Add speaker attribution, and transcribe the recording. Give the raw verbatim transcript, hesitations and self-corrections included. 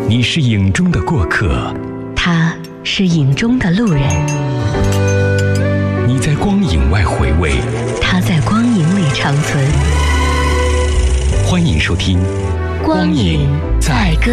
Speaker 1: 你是影中的过客，
Speaker 2: 他是影中的路人。
Speaker 1: 你在光影外回味，
Speaker 2: 他在光影里长存。
Speaker 1: 欢迎收听
Speaker 2: 光影在歌